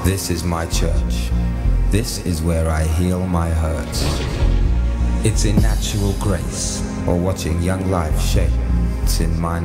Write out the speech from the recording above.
This is my church. This is where I heal my hurts. It's in natural grace or watching young life shape. It's in mine